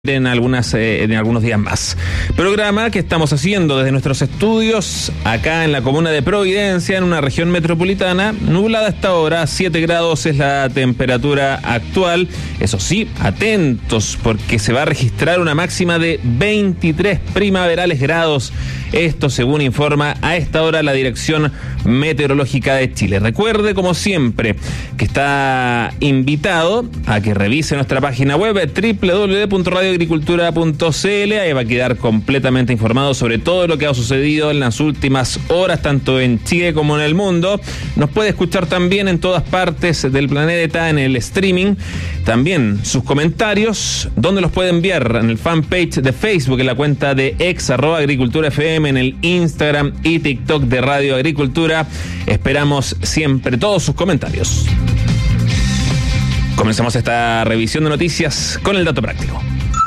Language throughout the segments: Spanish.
en algunos días más. Programa que estamos haciendo desde nuestros estudios acá en la comuna de Providencia, en una región metropolitana, nublada hasta ahora, 7 grados es la temperatura actual. Eso sí, atentos porque se va a registrar una máxima de 23 primaverales grados. Esto según informa a esta hora la Dirección Meteorológica de Chile. Recuerde, como siempre, que está invitado a que revise nuestra página web www.radioagricultura.cl. Ahí va a quedar completamente informado sobre todo lo que ha sucedido en las últimas horas, tanto en Chile como en el mundo. Nos puede escuchar también en todas partes del planeta en el streaming. También sus comentarios, donde los puede enviar en el fanpage de Facebook, en la cuenta de @agriculturafm, en el Instagram y TikTok de Radio Agricultura. Esperamos siempre todos sus comentarios. Comenzamos esta revisión de noticias con el dato práctico.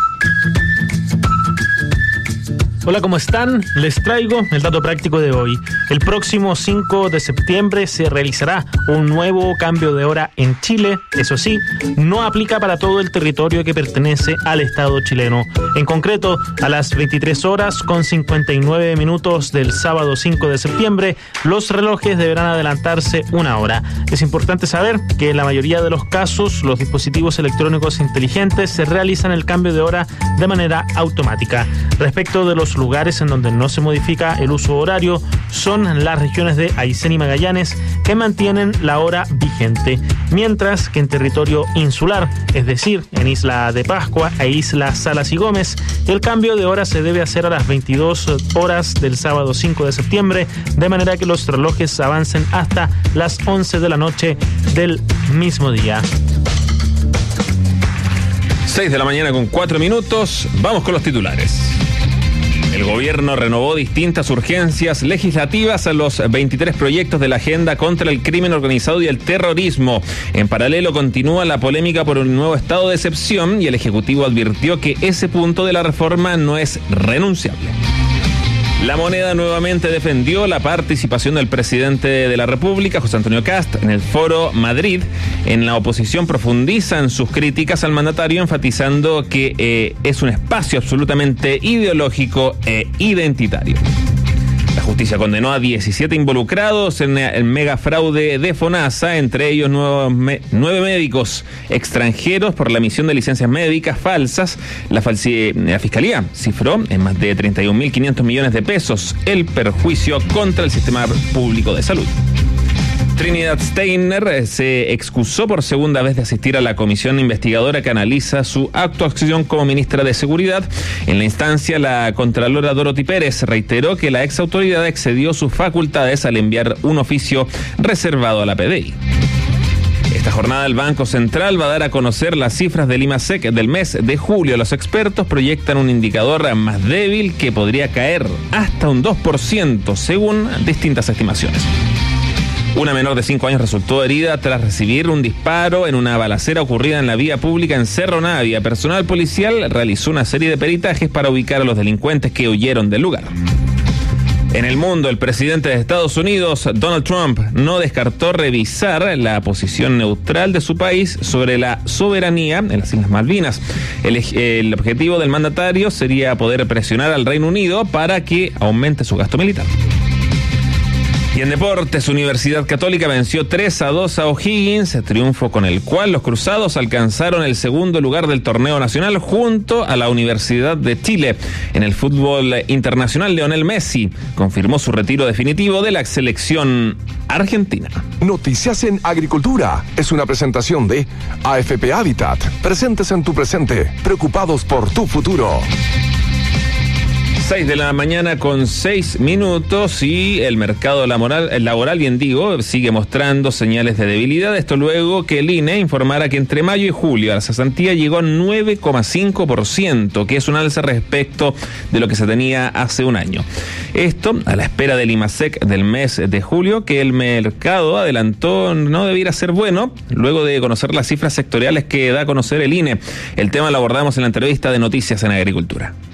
Hola, ¿cómo están? Les traigo el dato práctico de hoy. El próximo 5 de septiembre se realizará un nuevo cambio de hora en Chile. Eso sí, no aplica para todo el territorio que pertenece al Estado chileno. En concreto, a las 23 horas con 59 minutos del sábado 5 de septiembre, los relojes deberán adelantarse una hora. Es importante saber que en la mayoría de los casos, los dispositivos electrónicos inteligentes se realizan el cambio de hora de manera automática. Respecto de los lugares en donde no se modifica el uso horario, son las regiones de Aysén y Magallanes, que mantienen la hora vigente, mientras que en territorio insular, es decir, en Isla de Pascua e Isla Salas y Gómez, el cambio de hora se debe hacer a las 22 horas del sábado 5 de septiembre, de manera que los relojes avancen hasta las 11 de la noche del mismo día. 6 de la mañana con 4 minutos, vamos con los titulares. El gobierno renovó distintas urgencias legislativas a los 23 proyectos de la agenda contra el crimen organizado y el terrorismo. En paralelo continúa la polémica por un nuevo estado de excepción y el Ejecutivo advirtió que ese punto de la reforma no es renunciable. La Moneda nuevamente defendió la participación del presidente de la República, José Antonio Kast, en el Foro Madrid. En la oposición profundizan sus críticas al mandatario, enfatizando que es un espacio absolutamente ideológico e identitario. La justicia condenó a 17 involucrados en el megafraude de FONASA, entre ellos 9 médicos extranjeros por la emisión de licencias médicas falsas. La Fiscalía cifró en más de 31.500 millones de pesos el perjuicio contra el sistema público de salud. Trinidad Steiner se excusó por segunda vez de asistir a la comisión investigadora que analiza su actuación como ministra de Seguridad. En la instancia, la contralora Dorothy Pérez reiteró que la exautoridad excedió sus facultades al enviar un oficio reservado a la PDI. Esta jornada el Banco Central va a dar a conocer las cifras del IMASEC del mes de julio. Los expertos proyectan un indicador más débil que podría caer hasta un 2% según distintas estimaciones. Una menor de 5 años resultó herida tras recibir un disparo en una balacera ocurrida en la vía pública en Cerro Navia. Personal policial realizó una serie de peritajes para ubicar a los delincuentes que huyeron del lugar. En el mundo, el presidente de Estados Unidos, Donald Trump, no descartó revisar la posición neutral de su país sobre la soberanía en las Islas Malvinas. El objetivo del mandatario sería poder presionar al Reino Unido para que aumente su gasto militar. Y en deportes, Universidad Católica venció 3-2 a O'Higgins, triunfo con el cual los cruzados alcanzaron el segundo lugar del torneo nacional junto a la Universidad de Chile. En el fútbol internacional, Lionel Messi confirmó su retiro definitivo de la selección argentina. Noticias en Agricultura es una presentación de AFP Habitat. Presentes en tu presente, preocupados por tu futuro. 6 de la mañana con 6 minutos y el mercado laboral, bien digo, sigue mostrando señales de debilidad. Esto luego que el INE informara que entre mayo y julio la cesantía llegó a 9,5%, que es un alza respecto de lo que se tenía hace un año. Esto a la espera del IMASEC del mes de julio, que el mercado adelantó no debiera ser bueno, luego de conocer las cifras sectoriales que da a conocer el INE. El tema lo abordamos en la entrevista de Noticias en Agricultura.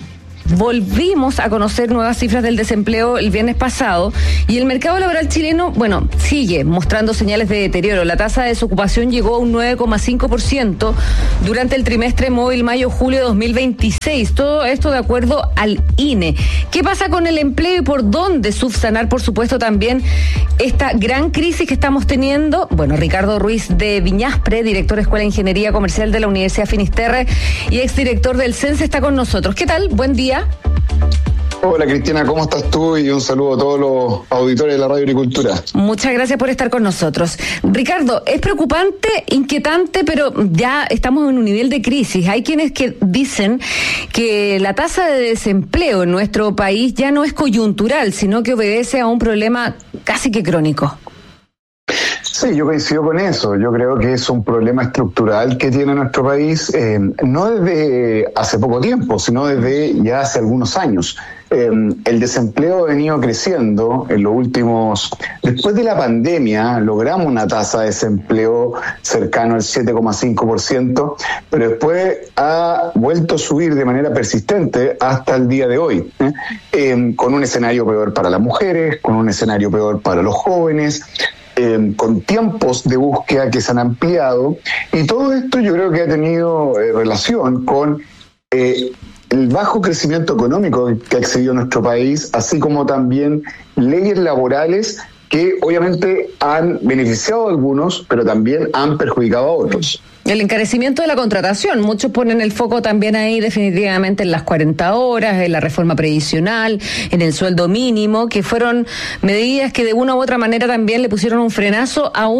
volvimos a conocer nuevas cifras del desempleo el viernes pasado y el mercado laboral chileno, bueno, sigue mostrando señales de deterioro. La tasa de desocupación llegó a un 9,5% durante el trimestre móvil mayo-julio de 2026. Todo esto de acuerdo al INE. ¿Qué pasa con el empleo y por dónde subsanar, por supuesto, también esta gran crisis que estamos teniendo? Bueno, Ricardo Ruiz de Viñaspre, director de Escuela de Ingeniería Comercial de la Universidad Finisterre y exdirector del CENSE, está con nosotros. ¿Qué tal? Buen día. Hola Cristina, ¿cómo estás tú? Y un saludo a todos los auditores de la Radio Agricultura. Muchas gracias por estar con nosotros. Ricardo, es preocupante, inquietante, pero ya estamos en un nivel de crisis. Hay quienes que dicen que la tasa de desempleo en nuestro país ya no es coyuntural, sino que obedece a un problema casi que crónico. Sí, yo coincido con eso. Yo creo que es un problema estructural que tiene nuestro país, no desde hace poco tiempo, sino desde ya hace algunos años. El desempleo ha venido creciendo en los últimos... Después de la pandemia logramos una tasa de desempleo cercano al 7,5%, pero después ha vuelto a subir de manera persistente hasta el día de hoy, con un escenario peor para las mujeres, con un escenario peor para los jóvenes, con tiempos de búsqueda que se han ampliado, y todo esto yo creo que ha tenido relación con el bajo crecimiento económico que ha accedido nuestro país, así como también leyes laborales que obviamente han beneficiado a algunos, pero también han perjudicado a otros. El encarecimiento de la contratación, muchos ponen el foco también ahí definitivamente en las 40 horas, en la reforma previsional, en el sueldo mínimo, que fueron medidas que de una u otra manera también le pusieron un frenazo a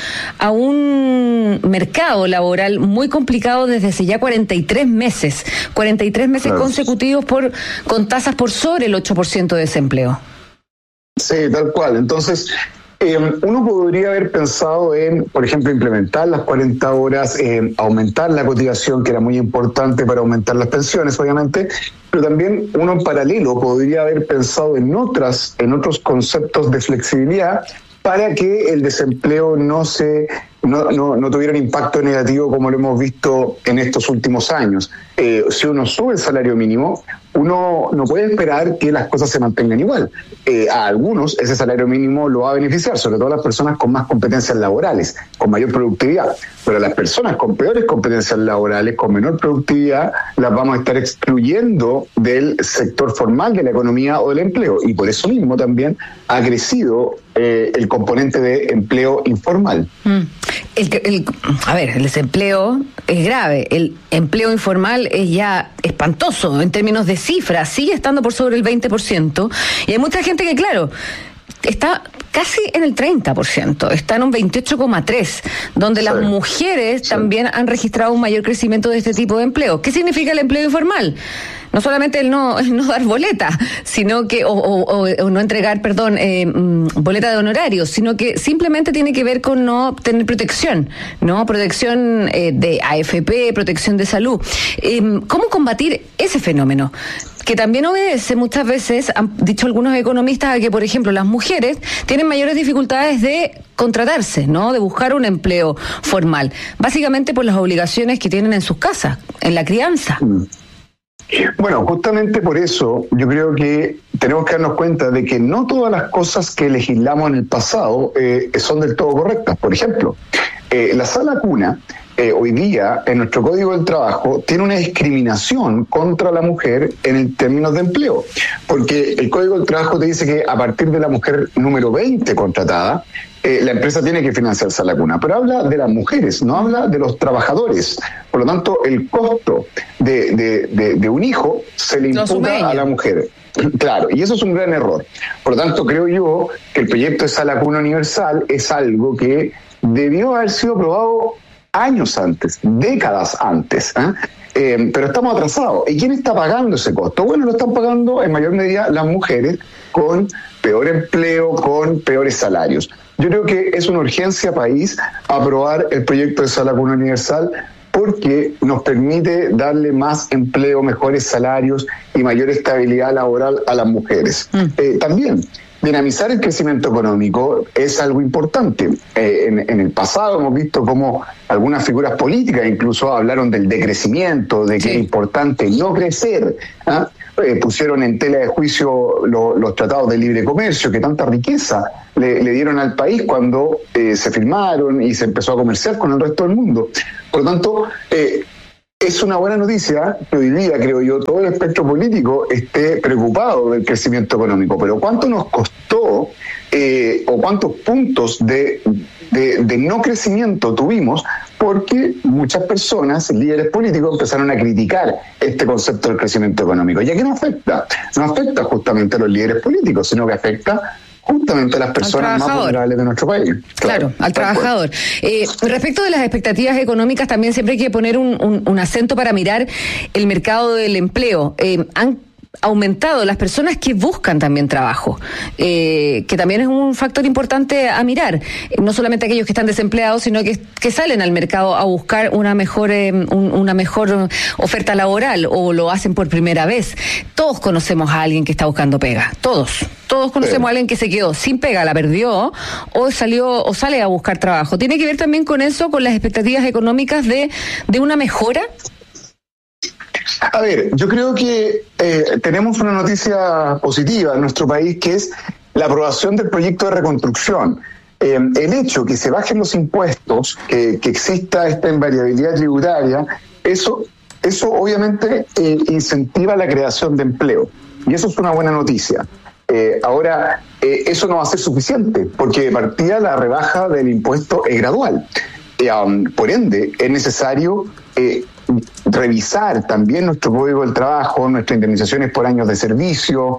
un mercado laboral muy complicado desde hace ya 43 meses claro, consecutivos con tasas por sobre el 8% de desempleo. Sí, tal cual. Entonces, uno podría haber pensado en, por ejemplo, implementar las 40 horas, aumentar la cotización, que era muy importante para aumentar las pensiones, obviamente, pero también uno en paralelo podría haber pensado en otros conceptos de flexibilidad para que el desempleo no tuviera un impacto negativo como lo hemos visto en estos últimos años. Si uno sube el salario mínimo, uno no puede esperar que las cosas se mantengan igual. A algunos ese salario mínimo lo va a beneficiar, sobre todo a las personas con más competencias laborales, con mayor productividad. Pero a las personas con peores competencias laborales, con menor productividad, las vamos a estar excluyendo del sector formal de la economía o del empleo. Y por eso mismo también ha crecido el componente de empleo informal. El desempleo es grave, el empleo informal es ya espantoso en términos de cifras, sigue estando por sobre el 20%, y hay mucha gente que, claro, está casi en el 30%, está en un 28,3%, donde las mujeres también han registrado un mayor crecimiento de este tipo de empleo. ¿Qué significa el empleo informal? No solamente el no dar boleta, sino que, o no entregar, boleta de honorarios, sino que simplemente tiene que ver con no tener protección, ¿no? Protección de AFP, protección de salud. ¿Cómo combatir ese fenómeno? Que también obedece muchas veces, han dicho algunos economistas, a que, por ejemplo, las mujeres tienen mayores dificultades de contratarse, ¿no? De buscar un empleo formal, básicamente por las obligaciones que tienen en sus casas, en la crianza. Bueno, justamente por eso yo creo que tenemos que darnos cuenta de que no todas las cosas que legislamos en el pasado son del todo correctas. Por ejemplo, la sala cuna hoy día en nuestro Código del Trabajo tiene una discriminación contra la mujer en términos de empleo, porque el Código del Trabajo te dice que a partir de la mujer número 20 contratada, la empresa tiene que financiarse la cuna, pero habla de las mujeres, no habla de los trabajadores. Por lo tanto, el costo de un hijo se le imputa a la mujer. Claro, y eso es un gran error. Por lo tanto, creo yo que el proyecto de sala cuna universal es algo que debió haber sido aprobado años antes, décadas antes, pero estamos atrasados. ¿Y quién está pagando ese costo? Bueno, lo están pagando en mayor medida las mujeres, con peor empleo, con peores salarios. Yo creo que es una urgencia país aprobar el proyecto de sala cuna universal, porque nos permite darle más empleo, mejores salarios y mayor estabilidad laboral a las mujeres. También dinamizar el crecimiento económico es algo importante. En el pasado hemos visto cómo algunas figuras políticas incluso hablaron del decrecimiento, de que es importante no crecer. pusieron en tela de juicio los tratados de libre comercio que tanta riqueza le dieron al país cuando se firmaron y se empezó a comerciar con el resto del mundo. Por lo tanto, es una buena noticia que hoy día, creo yo, todo el espectro político esté preocupado del crecimiento económico. Pero ¿cuánto nos costó o cuántos puntos de no crecimiento tuvimos? Porque muchas personas, líderes políticos, empezaron a criticar este concepto del crecimiento económico. ¿Y a qué nos afecta? No afecta justamente a los líderes políticos, sino que afecta justamente a las personas más vulnerables de nuestro país. Claro, al trabajador. Respecto de las expectativas económicas, también siempre hay que poner un acento para mirar el mercado del empleo. Han aumentado las personas que buscan también trabajo, que también es un factor importante a mirar. No solamente aquellos que están desempleados, sino que salen al mercado a buscar una mejor oferta laboral o lo hacen por primera vez. Todos conocemos a alguien que está buscando pega, todos conocemos a alguien que se quedó sin pega, la perdió o sale a buscar trabajo. ¿Tiene que ver también con eso, con las expectativas económicas de una mejora? A ver, yo creo que tenemos una noticia positiva en nuestro país, que es la aprobación del proyecto de reconstrucción. El hecho que se bajen los impuestos, que exista esta invariabilidad tributaria, eso obviamente incentiva la creación de empleo. Y eso es una buena noticia. Ahora, eso no va a ser suficiente, porque de partida la rebaja del impuesto es gradual. Por ende, es necesario revisar también nuestro código del trabajo, nuestras indemnizaciones por años de servicio,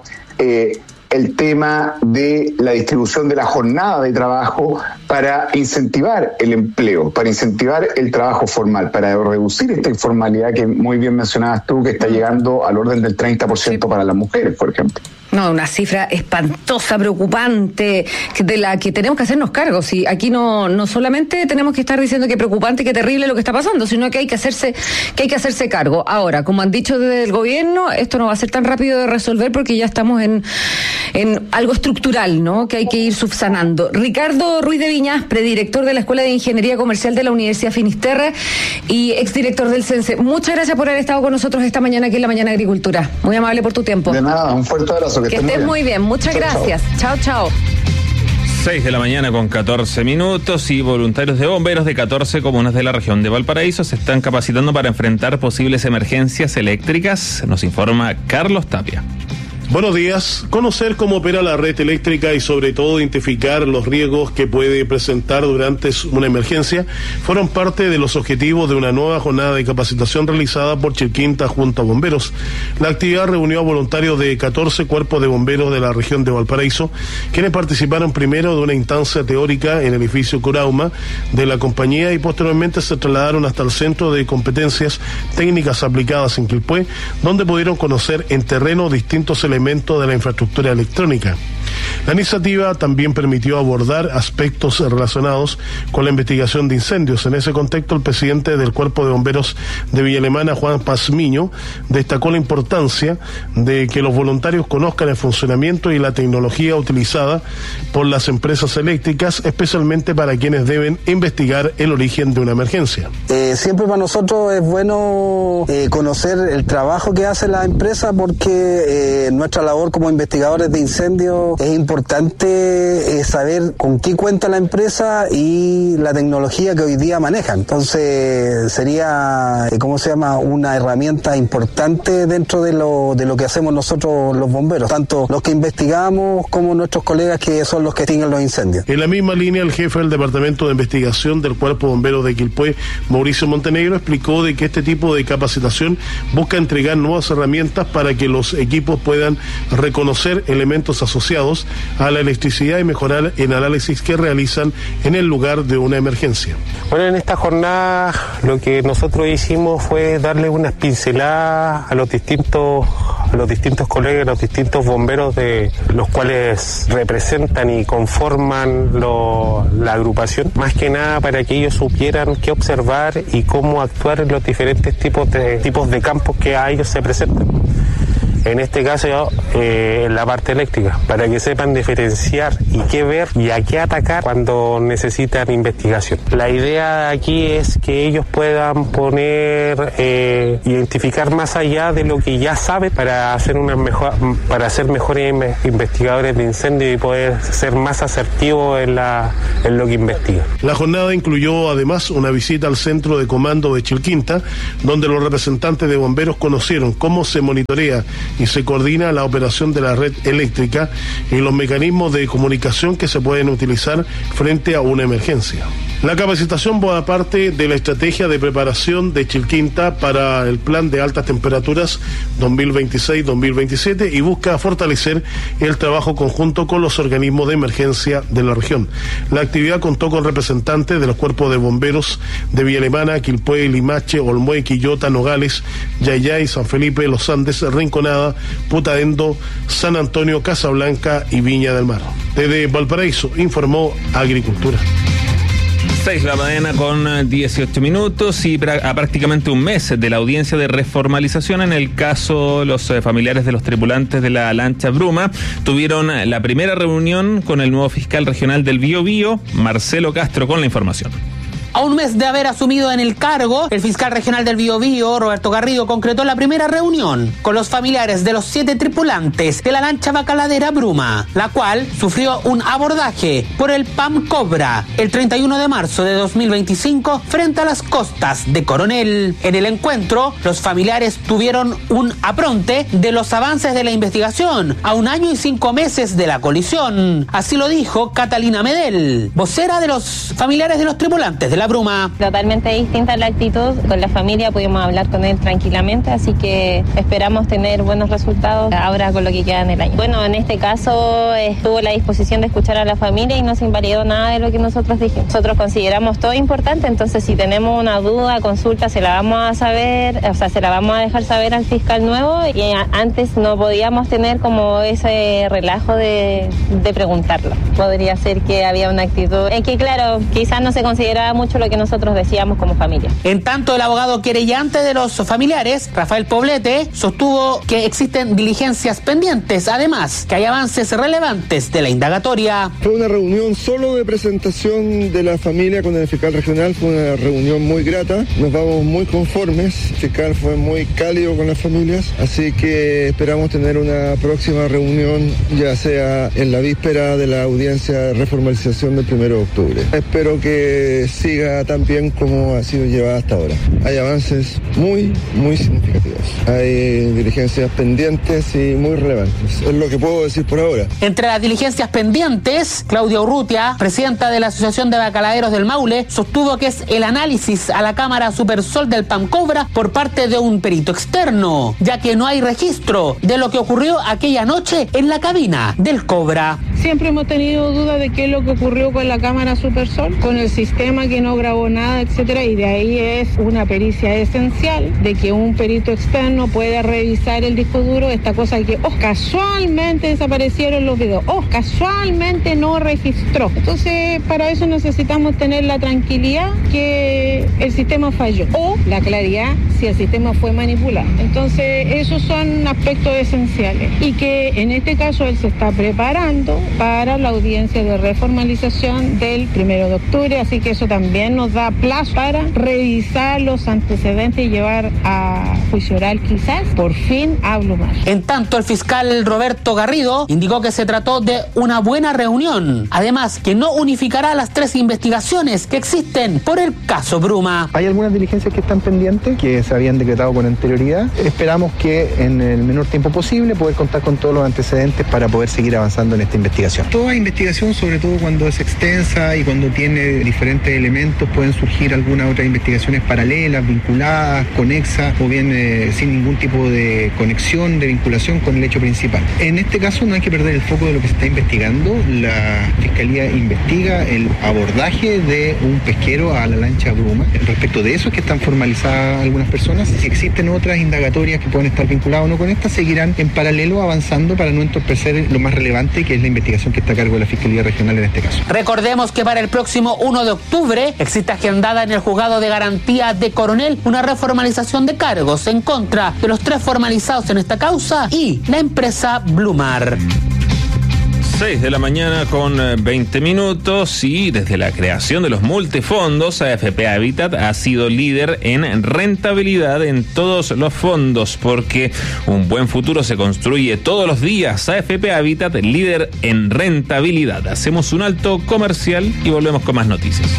el tema de la distribución de la jornada de trabajo para incentivar el empleo, para incentivar el trabajo formal, para reducir esta informalidad que muy bien mencionabas tú, que está llegando al orden del 30% para las mujeres, por ejemplo. No, una cifra espantosa, preocupante, de la que tenemos que hacernos cargo. Si aquí no solamente tenemos que estar diciendo que preocupante, que terrible lo que está pasando, sino que hay que hacerse cargo. Ahora, como han dicho desde el gobierno, esto no va a ser tan rápido de resolver porque ya estamos en algo estructural, ¿no?, que hay que ir subsanando. Ricardo Ruiz de Viñaspre, director de la Escuela de Ingeniería Comercial de la Universidad Finisterra y exdirector del CENSE. Muchas gracias por haber estado con nosotros esta mañana aquí en La Mañana Agricultura. Muy amable por tu tiempo. De nada, un fuerte abrazo. Que estés muy bien. Muchas gracias. Chao. 6 de la mañana con 14 minutos y voluntarios de bomberos de 14 comunas de la región de Valparaíso se están capacitando para enfrentar posibles emergencias eléctricas. Nos informa Carlos Tapia. Buenos días. Conocer cómo opera la red eléctrica y sobre todo identificar los riesgos que puede presentar durante una emergencia fueron parte de los objetivos de una nueva jornada de capacitación realizada por Chilquinta junto a bomberos. La actividad reunió a voluntarios de 14 cuerpos de bomberos de la región de Valparaíso, quienes participaron primero de una instancia teórica en el edificio Curauma de la compañía y posteriormente se trasladaron hasta el Centro de Competencias Técnicas Aplicadas en Quilpué, donde pudieron conocer en terreno distintos elementos de la infraestructura electrónica. La iniciativa también permitió abordar aspectos relacionados con la investigación de incendios. En ese contexto, el presidente del Cuerpo de Bomberos de Villa Alemana, Juan Pazmiño, destacó la importancia de que los voluntarios conozcan el funcionamiento y la tecnología utilizada por las empresas eléctricas, especialmente para quienes deben investigar el origen de una emergencia. Siempre para nosotros es bueno conocer el trabajo que hace la empresa porque nuestra labor como investigadores de incendios es importante saber con qué cuenta la empresa y la tecnología que hoy día manejan. Entonces sería, una herramienta importante dentro de lo que hacemos nosotros los bomberos, tanto los que investigamos como nuestros colegas que son los que extinguen los incendios. En la misma línea, el jefe del Departamento de Investigación del Cuerpo de Bomberos de Quilpué, Mauricio Montenegro, explicó de que este tipo de capacitación busca entregar nuevas herramientas para que los equipos puedan reconocer elementos asociados a la electricidad y mejorar el análisis que realizan en el lugar de una emergencia. Bueno, en esta jornada lo que nosotros hicimos fue darle unas pinceladas a los distintos colegas, a los distintos bomberos de los cuales representan y conforman la agrupación, más que nada para que ellos supieran qué observar y cómo actuar en los diferentes tipos de campos que a ellos se presentan. en este caso en la parte eléctrica, para que sepan diferenciar y qué ver y a qué atacar cuando necesitan investigación. La idea aquí es que ellos puedan identificar más allá de lo que ya saben para ser mejores investigadores de incendio y poder ser más asertivos en lo que investigan. La jornada incluyó además una visita al centro de comando de Chilquinta, donde los representantes de bomberos conocieron cómo se monitorea y se coordina la operación de la red eléctrica y los mecanismos de comunicación que se pueden utilizar frente a una emergencia. La capacitación forma parte de la estrategia de preparación de Chilquinta para el plan de altas temperaturas 2026-2027 y busca fortalecer el trabajo conjunto con los organismos de emergencia de la región. La actividad contó con representantes de los cuerpos de bomberos de Villa Alemana, Quilpué, Limache, Olmué, Quillota, Nogales, Yayay, San Felipe, Los Andes, Rinconada, Putaendo, San Antonio, Casablanca y Viña del Mar. Desde Valparaíso informó Agricultura. 6 de la mañana con 18 minutos y a prácticamente un mes de la audiencia de reformalización, en el caso los familiares de los tripulantes de la lancha Bruma tuvieron la primera reunión con el nuevo fiscal regional del Biobío, Marcelo Castro, con la información. A un mes de haber asumido en el cargo, el fiscal regional del Biobío, Roberto Garrido, concretó la primera reunión con los familiares de los 7 tripulantes de la lancha bacaladera Bruma, la cual sufrió un abordaje por el PAM Cobra el 31 de marzo de 2025 frente a las costas de Coronel. En el encuentro, los familiares tuvieron un apronte de los avances de la investigación a 1 año y 5 meses de la colisión. Así lo dijo Catalina Medel, vocera de los familiares de los tripulantes de la Bruma. Totalmente distinta la actitud. Con la familia pudimos hablar con él tranquilamente, así que esperamos tener buenos resultados ahora con lo que queda en el año. Bueno, en este caso estuvo la disposición de escuchar a la familia y no se invalidó nada de lo que nosotros dijimos. Nosotros consideramos todo importante, entonces si tenemos una duda, consulta, se la vamos a dejar saber al fiscal nuevo, y antes no podíamos tener como ese relajo de preguntarlo. Podría ser que había una actitud en que, claro, quizás no se consideraba mucho lo que nosotros decíamos como familia. En tanto, el abogado querellante de los familiares, Rafael Poblete, sostuvo que existen diligencias pendientes, además que hay avances relevantes de la indagatoria. Fue una reunión solo de presentación de la familia con el fiscal regional, fue una reunión muy grata, nos vamos muy conformes, el fiscal fue muy cálido con las familias, así que esperamos tener una próxima reunión, ya sea en la víspera de la audiencia de reformalización del 1 de octubre. Espero que siga tan bien como ha sido llevada hasta ahora. Hay avances muy significativos. Hay diligencias pendientes y muy relevantes. Es lo que puedo decir por ahora. Entre las diligencias pendientes, Claudia Urrutia, presidenta de la Asociación de Bacaladeros del Maule, sostuvo que es el análisis a la cámara Supersol del PAM Cobra por parte de un perito externo, ya que no hay registro de lo que ocurrió aquella noche en la cabina del Cobra. Siempre hemos tenido duda de qué es lo que ocurrió con la cámara Supersol, con el sistema que no grabó nada, etcétera, y de ahí es una pericia esencial de que un perito externo pueda revisar el disco duro, esta cosa que casualmente desaparecieron los videos, casualmente no registró. Entonces, para eso necesitamos tener la tranquilidad que el sistema falló o la claridad si el sistema fue manipulado. Entonces, esos son aspectos esenciales y que en este caso él se está preparando para la audiencia de reformalización del 1 de octubre, así que eso también nos da plazo para revisar los antecedentes y llevar a juicio oral quizás, por fin, a Blumar. En tanto, el fiscal Roberto Garrido indicó que se trató de una buena reunión, además que no unificará las 3 investigaciones que existen por el caso Bruma. Hay algunas diligencias que están pendientes, que se habían decretado con anterioridad. Esperamos que en el menor tiempo posible poder contar con todos los antecedentes para poder seguir avanzando en esta investigación. Toda investigación, sobre todo cuando es extensa y cuando tiene diferentes elementos, pueden surgir algunas otras investigaciones paralelas, vinculadas, conexas o bien sin ningún tipo de conexión, de vinculación con el hecho principal. En este caso no hay que perder el foco de lo que se está investigando. La Fiscalía investiga el abordaje de un pesquero a la lancha Bruma. Respecto de eso es que están formalizadas algunas personas. Si existen otras indagatorias que pueden estar vinculadas o no con estas, seguirán en paralelo avanzando para no entorpecer lo más relevante, que es la investigación investigación que está a cargo de la Fiscalía Regional en este caso. Recordemos que para el próximo 1 de octubre existe agendada en el Juzgado de Garantía de Coronel una reformalización de cargos en contra de los 3 formalizados en esta causa y la empresa Blumar. 6 de la mañana con 20 minutos y desde la creación de los multifondos, AFP Habitat ha sido líder en rentabilidad en todos los fondos, porque un buen futuro se construye todos los días. AFP Habitat, líder en rentabilidad. Hacemos un alto comercial y volvemos con más noticias.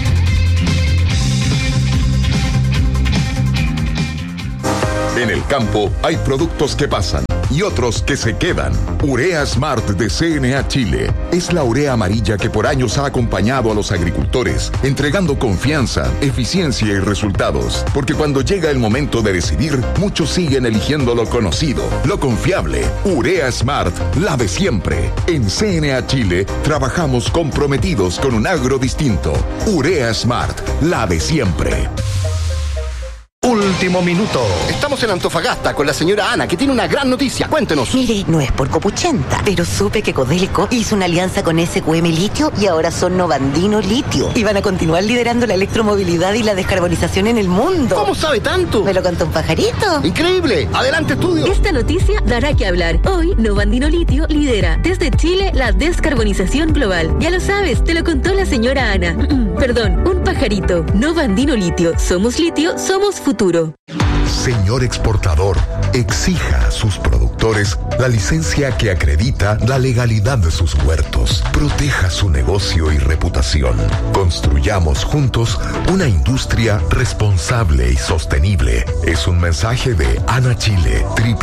En el campo hay productos que pasan y otros que se quedan. Urea Smart de CNA Chile es la urea amarilla que por años ha acompañado a los agricultores, entregando confianza, eficiencia y resultados. Porque cuando llega el momento de decidir, muchos siguen eligiendo lo conocido, lo confiable. Urea Smart, la de siempre. En CNA Chile trabajamos comprometidos con un agro distinto. Urea Smart, la de siempre. Último minuto. Estamos en Antofagasta con la señora Ana, que tiene una gran noticia. Cuéntenos. Mire, no es por copuchenta, pero supe que Codelco hizo una alianza con SQM Litio y ahora son Novandino Litio. Y van a continuar liderando la electromovilidad y la descarbonización en el mundo. ¿Cómo sabe tanto? Me lo contó un pajarito. ¡Increíble! ¡Adelante, estudio! Esta noticia dará que hablar. Hoy, Novandino Litio lidera desde Chile la descarbonización global. Ya lo sabes, te lo contó la señora Ana. Perdón, un pajarito. Novandino Litio. Somos litio, somos futuro. Señor exportador, exija a sus productores la licencia que acredita la legalidad de sus huertos. Proteja su negocio y reputación. Construyamos juntos una industria responsable y sostenible. Es un mensaje de Ana Chile,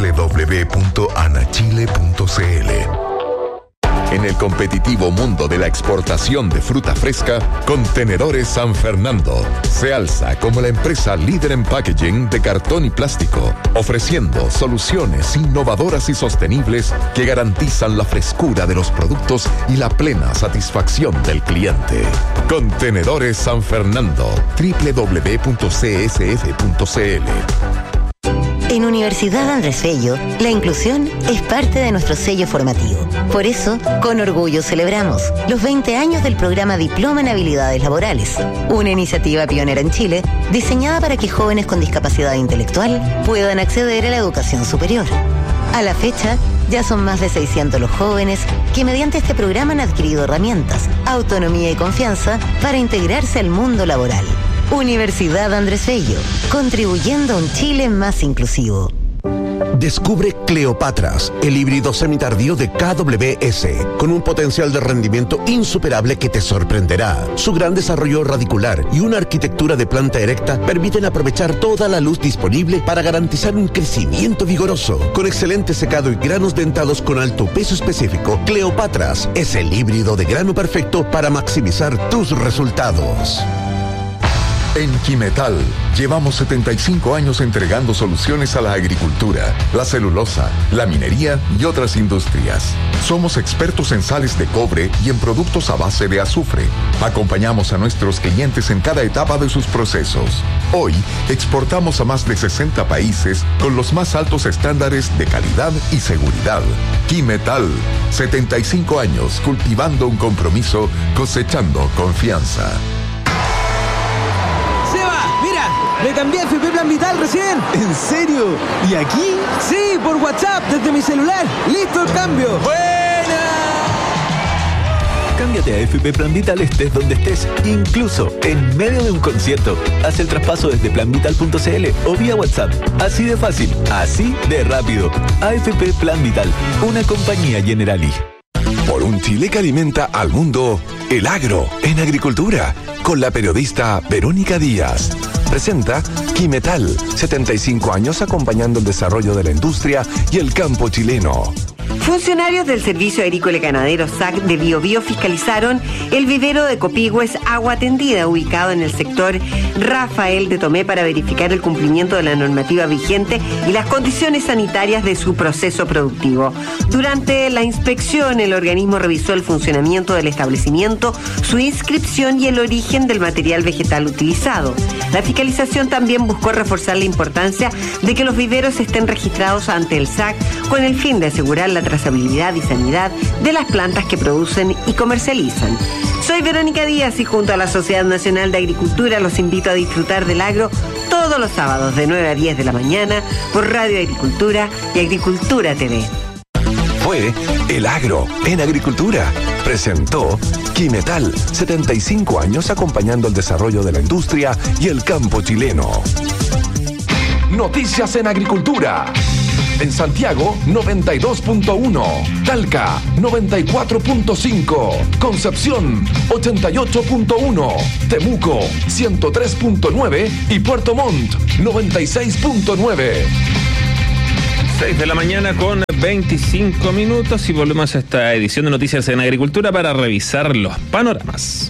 www.anachile.cl. En el competitivo mundo de la exportación de fruta fresca, Contenedores San Fernando se alza como la empresa líder en packaging de cartón y plástico, ofreciendo soluciones innovadoras y sostenibles que garantizan la frescura de los productos y la plena satisfacción del cliente. Contenedores San Fernando, www.csf.cl. En Universidad Andrés Bello, la inclusión es parte de nuestro sello formativo. Por eso, con orgullo celebramos los 20 años del programa Diploma en Habilidades Laborales, una iniciativa pionera en Chile diseñada para que jóvenes con discapacidad intelectual puedan acceder a la educación superior. A la fecha, ya son más de 600 los jóvenes que mediante este programa han adquirido herramientas, autonomía y confianza para integrarse al mundo laboral. Universidad Andrés Bello, contribuyendo a un Chile más inclusivo. Descubre Cleopatras, el híbrido semitardío de KWS, con un potencial de rendimiento insuperable que te sorprenderá. Su gran desarrollo radicular y una arquitectura de planta erecta permiten aprovechar toda la luz disponible para garantizar un crecimiento vigoroso. Con excelente secado y granos dentados con alto peso específico, Cleopatras es el híbrido de grano perfecto para maximizar tus resultados. En Quimetal llevamos 75 años entregando soluciones a la agricultura, la celulosa, la minería y otras industrias. Somos expertos en sales de cobre y en productos a base de azufre. Acompañamos a nuestros clientes en cada etapa de sus procesos. Hoy exportamos a más de 60 países con los más altos estándares de calidad y seguridad. Quimetal, 75 años cultivando un compromiso, cosechando confianza. Me cambié a FP Plan Vital recién. ¿En serio? ¿Y aquí? Sí, por WhatsApp, desde mi celular. ¡Listo el cambio! ¡Buena! Cámbiate a FP Plan Vital estés donde estés, incluso en medio de un concierto. Haz el traspaso desde planvital.cl o vía WhatsApp. Así de fácil, así de rápido. AFP Plan Vital, una compañía Generali. Por un Chile que alimenta al mundo, el agro en agricultura, con la periodista Verónica Díaz. Presenta Quimetal, 75 años acompañando el desarrollo de la industria y el campo chileno. Funcionarios del Servicio Agrícola y Ganadero SAC de Biobío fiscalizaron el vivero de Copihue Agua Tendida, ubicado en el sector Rafael de Tomé, para verificar el cumplimiento de la normativa vigente y las condiciones sanitarias de su proceso productivo. Durante la inspección, el organismo revisó el funcionamiento del establecimiento, su inscripción y el origen del material vegetal utilizado. La fiscalización también buscó reforzar la importancia de que los viveros estén registrados ante el SAC con el fin de asegurar la la trazabilidad y sanidad de las plantas que producen y comercializan. Soy Verónica Díaz y junto a la Sociedad Nacional de Agricultura los invito a disfrutar del agro todos los sábados de 9 a 10 de la mañana por Radio Agricultura y Agricultura TV. Fue El Agro en Agricultura. Presentó Quimetal, 75 años acompañando el desarrollo de la industria y el campo chileno. Noticias en Agricultura. En Santiago, 92.1. Talca, 94.5. Concepción, 88.1. Temuco, 103.9. Y Puerto Montt, 96.9. 6 de la mañana con 25 minutos y volvemos a esta edición de Noticias en Agricultura para revisar los panoramas.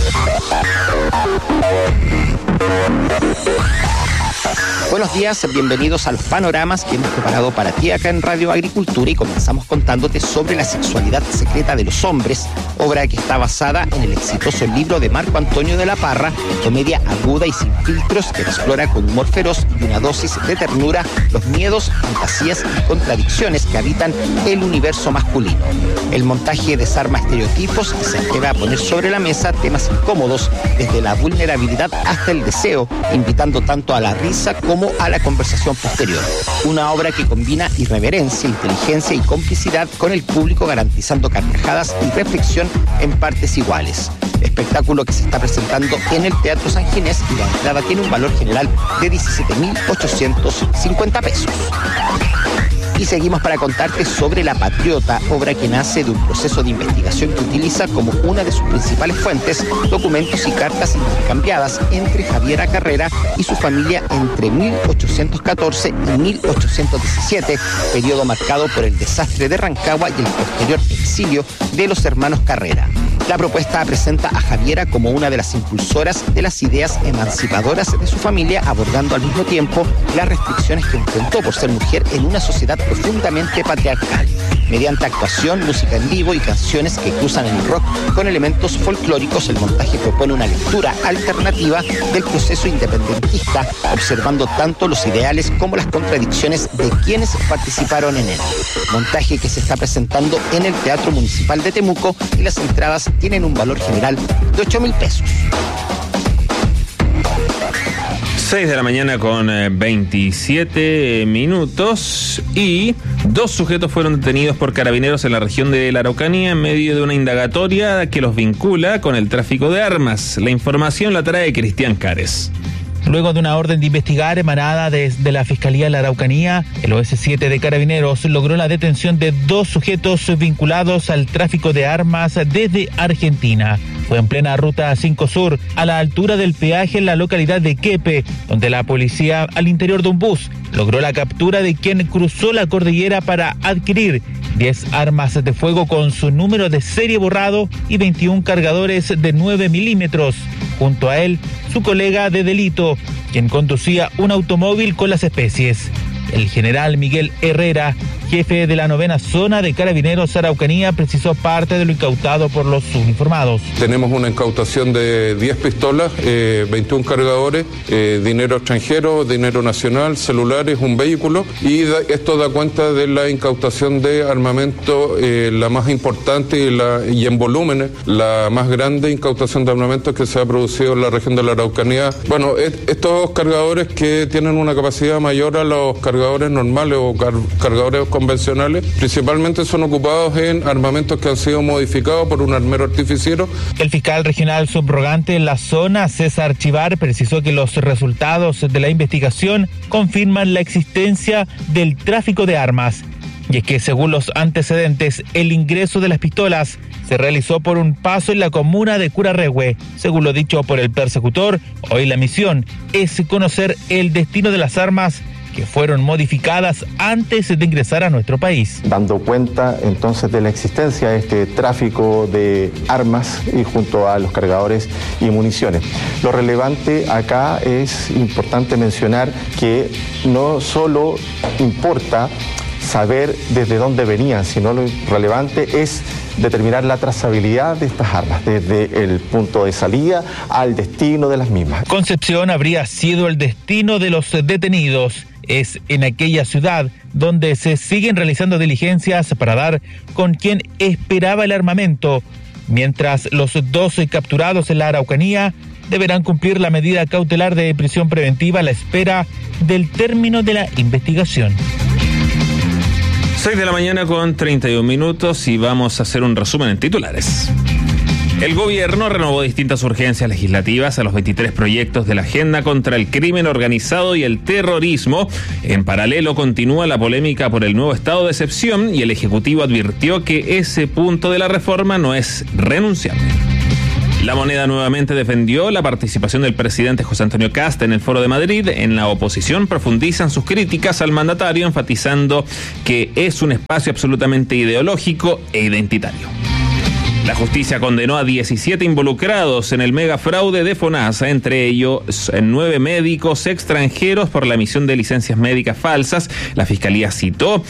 Buenos días, bienvenidos a los panoramas que hemos preparado para ti acá en Radio Agricultura y comenzamos contándote sobre La sexualidad secreta de los hombres, obra que está basada en el exitoso libro de Marco Antonio de la Parra, comedia aguda y sin filtros que explora con humor feroz y una dosis de ternura los miedos, fantasías y contradicciones que habitan el universo masculino. El montaje desarma estereotipos y se atreve a poner sobre la mesa temas incómodos, desde la vulnerabilidad hasta el deseo, invitando tanto a la risa como a la conversación posterior. Una obra que combina irreverencia, inteligencia y complicidad con el público, garantizando carcajadas y reflexión en partes iguales. Espectáculo que se está presentando en el Teatro San Ginés y la entrada tiene un valor general de 17.850 pesos. Y seguimos para contarte sobre La Patriota, obra que nace de un proceso de investigación que utiliza como una de sus principales fuentes documentos y cartas intercambiadas entre Javiera Carrera y su familia entre 1814 y 1817, periodo marcado por el desastre de Rancagua y el posterior exilio de los hermanos Carrera. La propuesta presenta a Javiera como una de las impulsoras de las ideas emancipadoras de su familia, abordando al mismo tiempo las restricciones que enfrentó por ser mujer en una sociedad profundamente patriarcal. Mediante actuación, música en vivo y canciones que cruzan el rock con elementos folclóricos, el montaje propone una lectura alternativa del proceso independentista, observando tanto los ideales como las contradicciones de quienes participaron en él. Montaje que se está presentando en el Teatro Municipal de Temuco y las entradas tienen un valor general de 8.000 pesos. 6 de la mañana con 27 minutos y 2 sujetos fueron detenidos por carabineros en la región de la Araucanía en medio de una indagatoria que los vincula con el tráfico de armas. La información la trae Cristian Cares. Luego de una orden de investigar emanada desde la Fiscalía de la Araucanía, el OS7 de Carabineros logró la detención de 2 sujetos vinculados al tráfico de armas desde Argentina. Fue en plena ruta 5 Sur, a la altura del peaje en la localidad de Quepe, donde la policía, al interior de un bus, logró la captura de quien cruzó la cordillera para adquirir 10 armas de fuego con su número de serie borrado y 21 cargadores de 9 milímetros. Junto a él, su colega de delito, quien conducía un automóvil con las especies. El general Miguel Herrera, jefe de la 9ª zona de Carabineros Araucanía, precisó parte de lo incautado por los uniformados. Tenemos una incautación de 10 pistolas, 21 cargadores, dinero extranjero, dinero nacional, celulares, un vehículo, y esto da cuenta de la incautación de armamento, la más importante y en volúmenes, la más grande incautación de armamento que se ha producido en la región de la Araucanía. Bueno, estos cargadores que tienen una capacidad mayor a los cargadores normales o cargadores convencionales, principalmente son ocupados en armamentos que han sido modificados por un armero artificiero. El fiscal regional subrogante en la zona, César Chivar, precisó que los resultados de la investigación confirman la existencia del tráfico de armas. Y es que, según los antecedentes, el ingreso de las pistolas se realizó por un paso en la comuna de Curarrehue. Según lo dicho por el persecutor, hoy la misión es conocer el destino de las armas que fueron modificadas antes de ingresar a nuestro país. Dando cuenta entonces de la existencia de este tráfico de armas y junto a los cargadores y municiones. Lo relevante acá es importante mencionar que no solo importa saber desde dónde venían, sino lo relevante es determinar la trazabilidad de estas armas, desde el punto de salida al destino de las mismas. Concepción habría sido el destino de los detenidos. es en aquella ciudad donde se siguen realizando diligencias para dar con quien esperaba el armamento, mientras los 12 capturados en la Araucanía deberán cumplir la medida cautelar de prisión preventiva a la espera del término de la investigación. 6 de la mañana con 31 minutos y vamos a hacer un resumen en titulares. El gobierno renovó distintas urgencias legislativas a los 23 proyectos de la agenda contra el crimen organizado y el terrorismo. En paralelo continúa la polémica por el nuevo estado de excepción y el Ejecutivo advirtió que ese punto de la reforma no es renunciable. La Moneda nuevamente defendió la participación del presidente José Antonio Kast en el Foro de Madrid. En la oposición profundizan sus críticas al mandatario, enfatizando que es un espacio absolutamente ideológico e identitario. La justicia condenó a 17 involucrados en el megafraude de FONASA, entre ellos 9 médicos extranjeros por la emisión de licencias médicas falsas. La Fiscalía cifró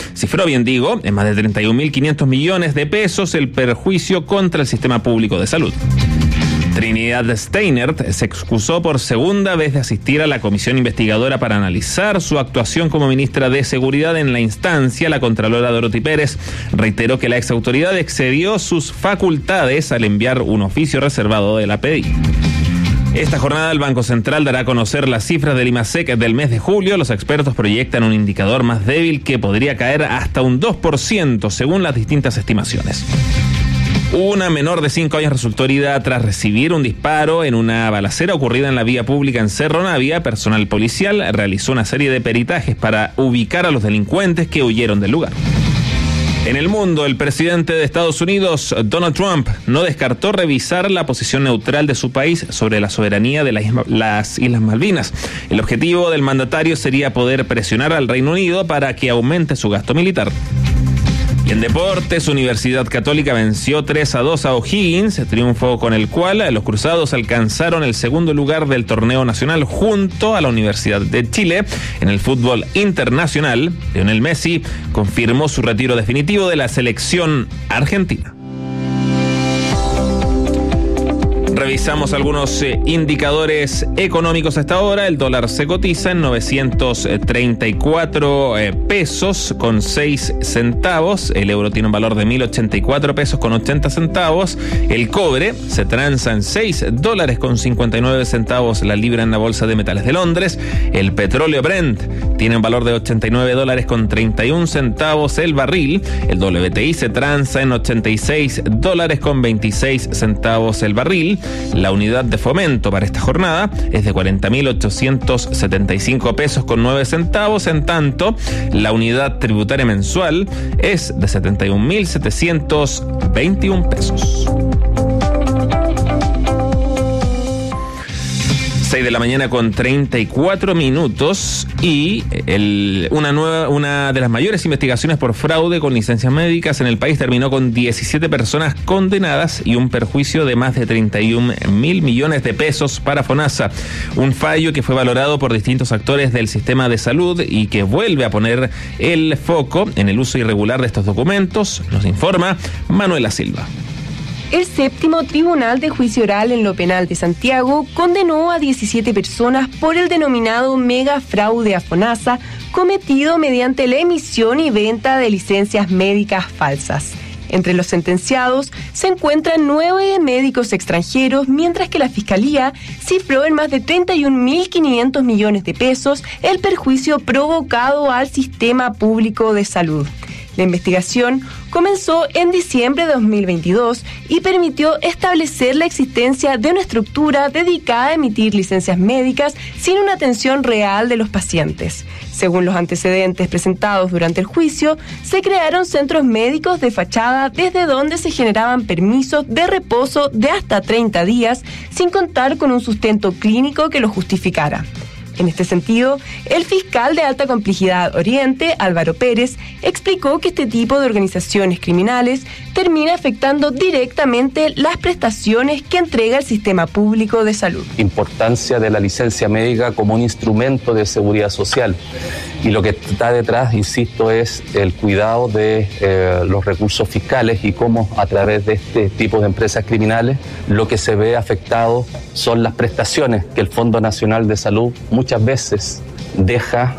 en más de 31.500 millones de pesos el perjuicio contra el sistema público de salud. Trinidad Steinert se excusó por segunda vez de asistir a la comisión investigadora para analizar su actuación como ministra de Seguridad en la instancia. La contralora Dorothy Pérez reiteró que la exautoridad excedió sus facultades al enviar un oficio reservado de la PDI. Esta jornada el Banco Central dará a conocer las cifras del IMASEC del mes de julio. Los expertos proyectan un indicador más débil que podría caer hasta un 2% según las distintas estimaciones. Una menor de 5 años resultó herida tras recibir un disparo en una balacera ocurrida en la vía pública en Cerro Navia. Personal policial realizó una serie de peritajes para ubicar a los delincuentes que huyeron del lugar. En el mundo, el presidente de Estados Unidos, Donald Trump, no descartó revisar la posición neutral de su país sobre la soberanía de las Islas Malvinas. El objetivo del mandatario sería poder presionar al Reino Unido para que aumente su gasto militar. Y en deportes, Universidad Católica venció 3-2 a O'Higgins, triunfo con el cual los cruzados alcanzaron el segundo lugar del torneo nacional junto a la Universidad de Chile. En el fútbol internacional, Lionel Messi confirmó su retiro definitivo de la selección argentina. Revisamos algunos indicadores económicos hasta ahora. El dólar se cotiza en 934 pesos con 6 centavos. El euro tiene un valor de 1.084 pesos con 80 centavos. El cobre se transa en $6 con 59 centavos la libra en la bolsa de metales de Londres. El petróleo Brent tiene un valor de $89 con 31 centavos el barril. El WTI se transa en $86 con 26 centavos el barril. La unidad de fomento para esta jornada es de 40.875 pesos con 9 centavos. En tanto, la unidad tributaria mensual es de 71.721 pesos. 6 de la mañana con 34 minutos y una de las mayores investigaciones por fraude con licencias médicas en el país terminó con 17 personas condenadas y un perjuicio de más de 31.000 millones de pesos para FONASA. Un fallo que fue valorado por distintos actores del sistema de salud y que vuelve a poner el foco en el uso irregular de estos documentos, nos informa Manuela Silva. El séptimo Tribunal de Juicio Oral en lo Penal de Santiago condenó a 17 personas por el denominado megafraude a FONASA cometido mediante la emisión y venta de licencias médicas falsas. Entre los sentenciados se encuentran 9 médicos extranjeros, mientras que la Fiscalía cifró en más de 31.500 millones de pesos el perjuicio provocado al sistema público de salud. La investigación comenzó en diciembre de 2022 y permitió establecer la existencia de una estructura dedicada a emitir licencias médicas sin una atención real de los pacientes. Según los antecedentes presentados durante el juicio, se crearon centros médicos de fachada desde donde se generaban permisos de reposo de hasta 30 días sin contar con un sustento clínico que lo justificara. En este sentido, el fiscal de alta complejidad Oriente, Álvaro Pérez, explicó que este tipo de organizaciones criminales termina afectando directamente las prestaciones que entrega el sistema público de salud. Importancia de la licencia médica como un instrumento de seguridad social. Y lo que está detrás, insisto, es el cuidado de los recursos fiscales y cómo a través de este tipo de empresas criminales lo que se ve afectado son las prestaciones que el Fondo Nacional de Salud muchas veces deja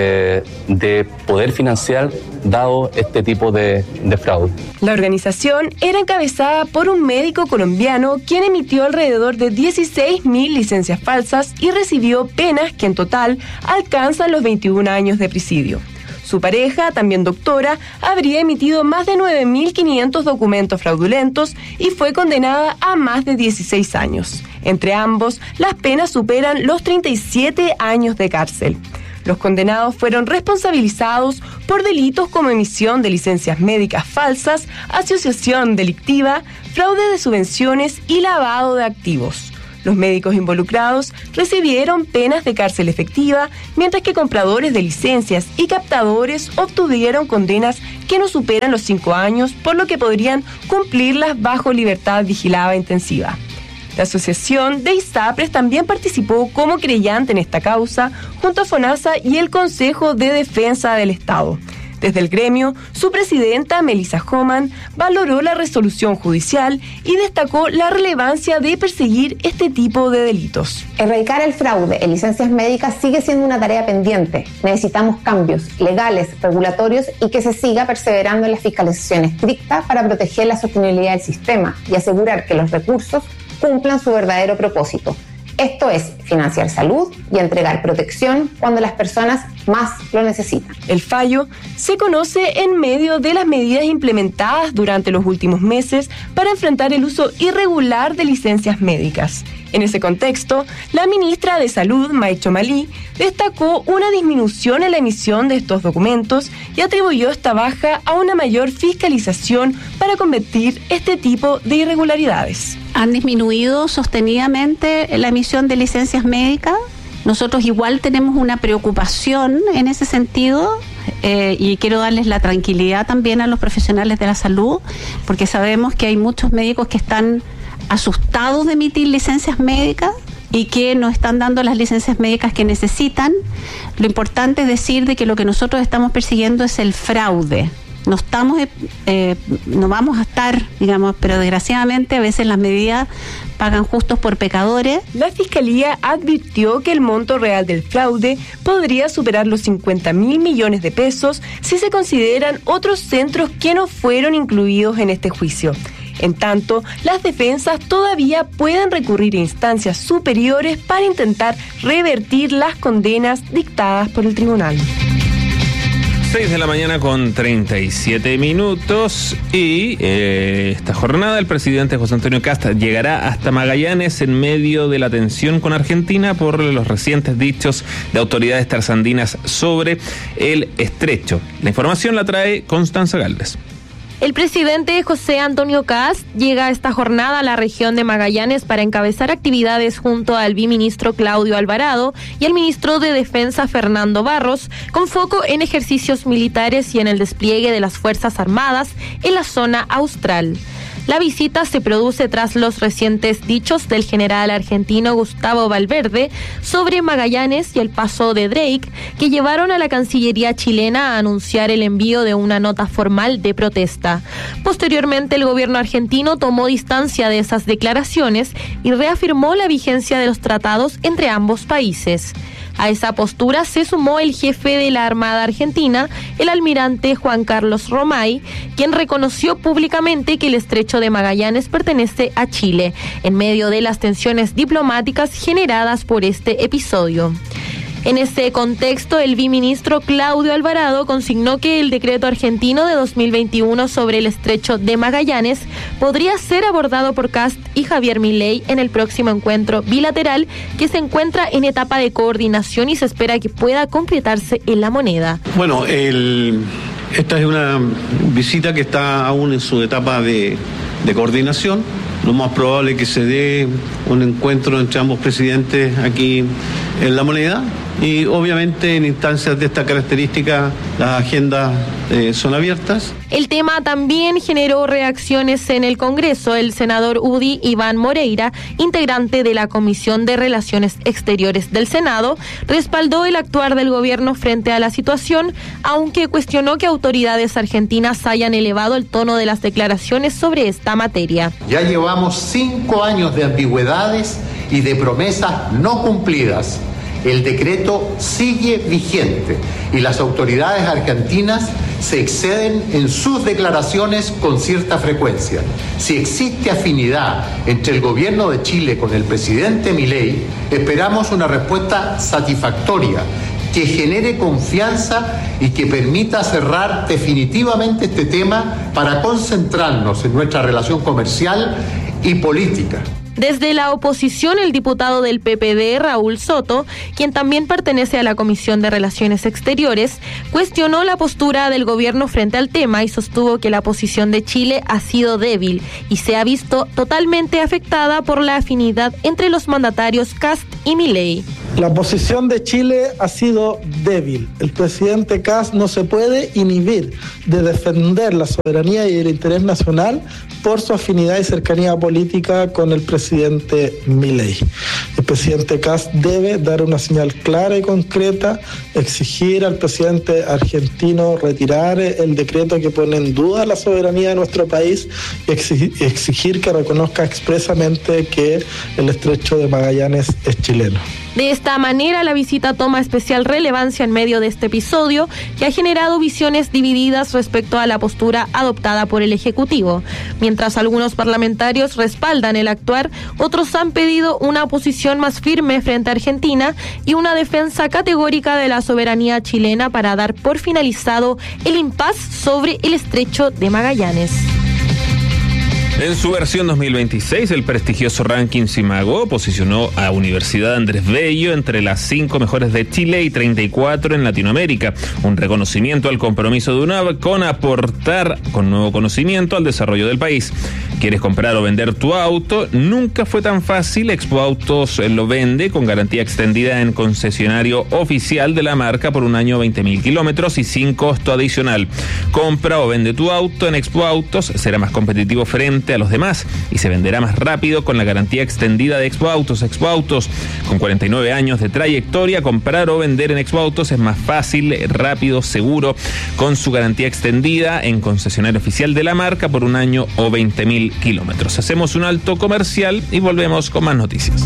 de poder financiar dado este tipo de fraude. La organización era encabezada por un médico colombiano quien emitió alrededor de 16.000 licencias falsas y recibió penas que en total alcanzan los 21 años de presidio. Su pareja, también doctora, habría emitido más de 9.500 documentos fraudulentos y fue condenada a más de 16 años. Entre ambos, las penas superan los 37 años de cárcel. Los condenados fueron responsabilizados por delitos como emisión de licencias médicas falsas, asociación delictiva, fraude de subvenciones y lavado de activos. Los médicos involucrados recibieron penas de cárcel efectiva, mientras que compradores de licencias y captadores obtuvieron condenas que no superan los 5 años, por lo que podrían cumplirlas bajo libertad vigilada intensiva. La Asociación de ISAPRES también participó como creyente en esta causa, junto a FONASA y el Consejo de Defensa del Estado. Desde el gremio, su presidenta, Melissa Homan, valoró la resolución judicial y destacó la relevancia de perseguir este tipo de delitos. Erradicar el fraude en licencias médicas sigue siendo una tarea pendiente. Necesitamos cambios legales, regulatorios y que se siga perseverando en la fiscalización estricta para proteger la sostenibilidad del sistema y asegurar que los recursos cumplan su verdadero propósito. Esto es financiar salud y entregar protección cuando las personas más lo necesitan. El fallo se conoce en medio de las medidas implementadas durante los últimos meses para enfrentar el uso irregular de licencias médicas. En ese contexto, la ministra de Salud, May Chomali, destacó una disminución en la emisión de estos documentos y atribuyó esta baja a una mayor fiscalización para combatir este tipo de irregularidades. Han disminuido sostenidamente la emisión de licencias médicas. Nosotros igual tenemos una preocupación en ese sentido y quiero darles la tranquilidad también a los profesionales de la salud, porque sabemos que hay muchos médicos que están asustados de emitir licencias médicas y que no están dando las licencias médicas que necesitan. Lo importante es decir de que lo que nosotros estamos persiguiendo es el fraude. No vamos a estar, digamos, pero desgraciadamente a veces las medidas pagan justos por pecadores. La Fiscalía advirtió que el monto real del fraude podría superar los 50.000 millones de pesos si se consideran otros centros que no fueron incluidos en este juicio. En tanto, las defensas todavía pueden recurrir a instancias superiores para intentar revertir las condenas dictadas por el tribunal. 6 de la mañana con 37 minutos y esta jornada el presidente José Antonio Kast llegará hasta Magallanes en medio de la tensión con Argentina por los recientes dichos de autoridades trasandinnas sobre el estrecho. La información la trae Constanza Galvez. El presidente José Antonio Kast llega a esta jornada a la región de Magallanes para encabezar actividades junto al viceministro Claudio Alvarado y al ministro de Defensa Fernando Barros, con foco en ejercicios militares y en el despliegue de las Fuerzas Armadas en la zona austral. La visita se produce tras los recientes dichos del general argentino Gustavo Valverde sobre Magallanes y el paso de Drake, que llevaron a la Cancillería chilena a anunciar el envío de una nota formal de protesta. Posteriormente, el gobierno argentino tomó distancia de esas declaraciones y reafirmó la vigencia de los tratados entre ambos países. A esa postura se sumó el jefe de la Armada Argentina, el almirante Juan Carlos Romay, quien reconoció públicamente que el estrecho de Magallanes pertenece a Chile, en medio de las tensiones diplomáticas generadas por este episodio. En ese contexto, el viceministro Claudio Alvarado consignó que el decreto argentino de 2021 sobre el estrecho de Magallanes podría ser abordado por Kast y Javier Milei en el próximo encuentro bilateral que se encuentra en etapa de coordinación y se espera que pueda concretarse en La Moneda. Bueno, esta es una visita que está aún en su etapa de coordinación. Lo más probable es que se dé un encuentro entre ambos presidentes aquí en La Moneda y obviamente en instancias de esta característica las agendas son abiertas. El tema también generó reacciones en el Congreso. El senador UDI Iván Moreira, integrante de la Comisión de Relaciones Exteriores del Senado, respaldó el actuar del gobierno frente a la situación, aunque cuestionó que autoridades argentinas hayan elevado el tono de las declaraciones sobre esta materia. Ya llevamos 5 años de ambigüedades y de promesas no cumplidas. el decreto sigue vigente y las autoridades argentinas se exceden en sus declaraciones con cierta frecuencia. Si existe afinidad entre el gobierno de Chile con el presidente Milei, esperamos una respuesta satisfactoria que genere confianza y que permita cerrar definitivamente este tema para concentrarnos en nuestra relación comercial y política. Desde la oposición, el diputado del PPD, Raúl Soto, quien también pertenece a la Comisión de Relaciones Exteriores, cuestionó la postura del gobierno frente al tema y sostuvo que la posición de Chile ha sido débil y se ha visto totalmente afectada por la afinidad entre los mandatarios Kast y Milei. La posición de Chile ha sido débil. El presidente Kast no se puede inhibir de defender la soberanía y el interés nacional por su afinidad y cercanía política con el presidente Milei. El presidente Kast debe dar una señal clara y concreta, exigir al presidente argentino retirar el decreto que pone en duda la soberanía de nuestro país y exigir que reconozca expresamente que el estrecho de Magallanes es chileno. De esta manera, la visita toma especial relevancia en medio de este episodio que ha generado visiones divididas respecto a la postura adoptada por el Ejecutivo. Mientras algunos parlamentarios respaldan el actuar, otros han pedido una posición más firme frente a Argentina y una defensa categórica de la soberanía chilena para dar por finalizado el impasse sobre el estrecho de Magallanes. En su versión 2026, el prestigioso ranking Simago posicionó a Universidad Andrés Bello entre las 5 mejores de Chile y 34 en Latinoamérica. Un reconocimiento al compromiso de UNAV con aportar con nuevo conocimiento al desarrollo del país. ¿Quieres comprar o vender tu auto? Nunca fue tan fácil. Expo Autos lo vende con garantía extendida en concesionario oficial de la marca por un año 20.000 kilómetros y sin costo adicional. Compra o vende tu auto en Expo Autos, será más competitivo frente a los demás y se venderá más rápido con la garantía extendida de Expo Autos. Expo Autos, con 49 años de trayectoria, comprar o vender en Expo Autos es más fácil, rápido, seguro, con su garantía extendida en concesionario oficial de la marca por un año o 20.000 kilómetros. Hacemos un alto comercial y volvemos con más noticias.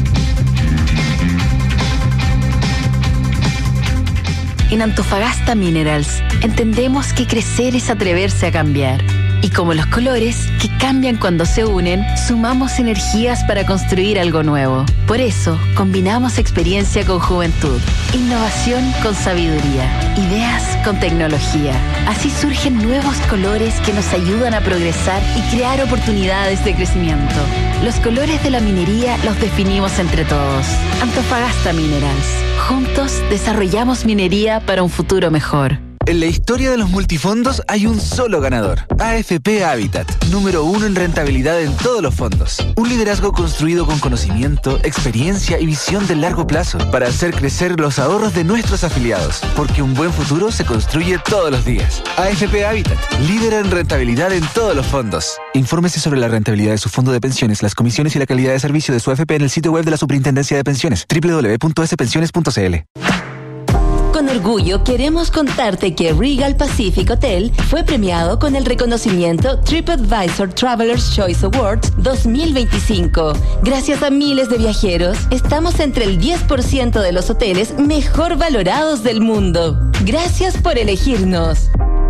En Antofagasta Minerals entendemos que crecer es atreverse a cambiar. Y como los colores, que cambian cuando se unen, sumamos energías para construir algo nuevo. Por eso, combinamos experiencia con juventud, innovación con sabiduría, ideas con tecnología. Así surgen nuevos colores que nos ayudan a progresar y crear oportunidades de crecimiento. Los colores de la minería los definimos entre todos. Antofagasta Minerals. Juntos desarrollamos minería para un futuro mejor. En la historia de los multifondos hay un solo ganador, AFP Habitat, número 1 en rentabilidad en todos los fondos. Un liderazgo construido con conocimiento, experiencia y visión de largo plazo para hacer crecer los ahorros de nuestros afiliados, porque un buen futuro se construye todos los días. AFP Habitat, líder en rentabilidad en todos los fondos. Infórmese sobre la rentabilidad de su fondo de pensiones, las comisiones y la calidad de servicio de su AFP en el sitio web de la Superintendencia de Pensiones, www.spensiones.cl. Con orgullo queremos contarte que Regal Pacific Hotel fue premiado con el reconocimiento TripAdvisor Traveler's Choice Awards 2025. Gracias a miles de viajeros, estamos entre el 10% de los hoteles mejor valorados del mundo. Gracias por elegirnos.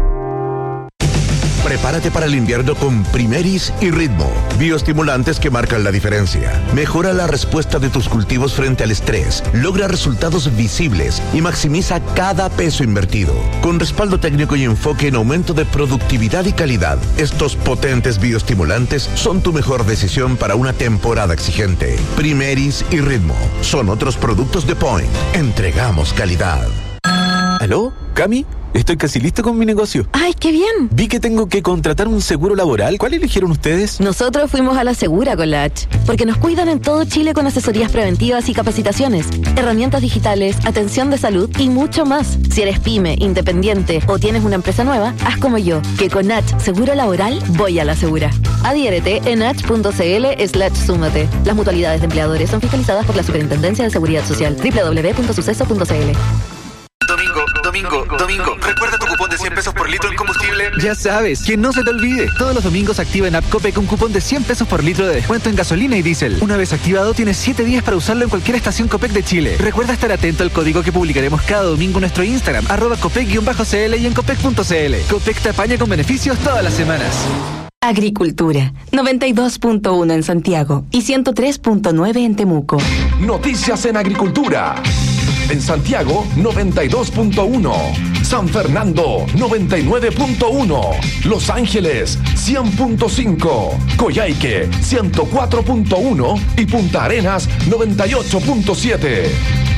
Prepárate para el invierno con Primeris y Ritmo, bioestimulantes que marcan la diferencia. Mejora la respuesta de tus cultivos frente al estrés, logra resultados visibles y maximiza cada peso invertido. Con respaldo técnico y enfoque en aumento de productividad y calidad, estos potentes bioestimulantes son tu mejor decisión para una temporada exigente. Primeris y Ritmo son otros productos de Point. Entregamos calidad. ¿Aló? ¿Cami? Estoy casi listo con mi negocio. ¡Ay, qué bien! Vi que tengo que contratar un seguro laboral. ¿Cuál eligieron ustedes? Nosotros fuimos a la Segura con la H, porque nos cuidan en todo Chile con asesorías preventivas y capacitaciones, herramientas digitales, atención de salud y mucho más. Si eres pyme, independiente o tienes una empresa nueva, haz como yo, que con H Seguro Laboral voy a la Segura. Adhiérete en h.cl/súmate. Las mutualidades de empleadores son fiscalizadas por la Superintendencia de Seguridad Social. www.suceso.cl. Domingo, Domingo, recuerda tu cupón de 100 pesos por litro en combustible. Ya sabes, que no se te olvide. Todos los domingos activa en App Copec un cupón de 100 pesos por litro de descuento en gasolina y diésel. Una vez activado, tienes 7 días para usarlo en cualquier estación Copec de Chile. Recuerda estar atento al código que publicaremos cada domingo en nuestro Instagram, @Copec_CL y en Copec.cl. Copec te apaña con beneficios todas las semanas. Agricultura, 92.1 en Santiago y 103.9 en Temuco. Noticias en agricultura. En Santiago, 92.1. San Fernando, 99.1. Los Ángeles, 100.5. Coyhaique, 104.1. Y Punta Arenas, 98.7.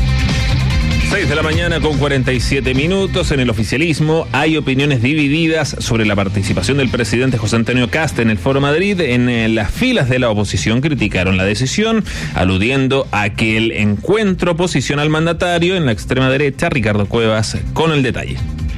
6 de la mañana con 47 minutos. En el oficialismo hay opiniones divididas sobre la participación del presidente José Antonio Kast en el Foro Madrid. En las filas de la oposición criticaron la decisión, aludiendo a que el encuentro posiciona al mandatario en la extrema derecha. Ricardo Cuevas con el detalle.